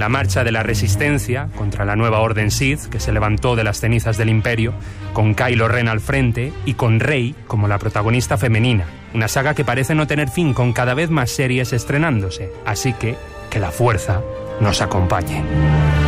la marcha de la resistencia contra la nueva Orden Sith, que se levantó de las cenizas del Imperio, con Kylo Ren al frente y con Rey como la protagonista femenina. Una saga que parece no tener fin, con cada vez más series estrenándose. Así que la fuerza nos acompañe.